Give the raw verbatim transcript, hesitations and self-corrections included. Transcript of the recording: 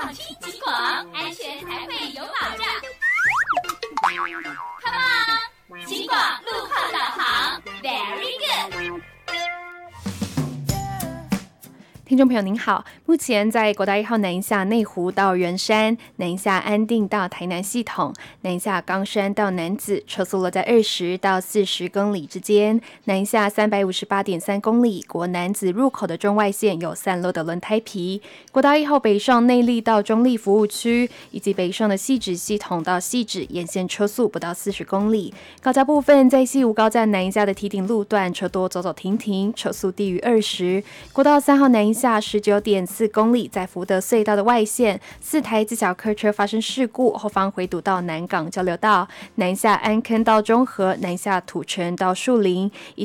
放轻警广，安全才会有保障。Come on， 警广路况导航 ，Very good。 听众朋友您好，目前在国道一号南下内湖到圆山、南下安定到台南系统、南下冈山到楠梓，车速落在二十到四十公里之间；南下三百五十八点三公里，国楠梓入口的中外线有散落的轮胎皮。国道一号北上内坜到中坜服务区，以及北上的汐止系统到汐止沿线车速不到四十公里。高架部分在西吴高站南下的堤顶路段车多走走停停，车速低于二十。国道三号南下十九点四公里，在福德隧道的外线，四台自小客车发生事故，后方回堵到南港交流道，南下安坑到中和，南下土城到树林，以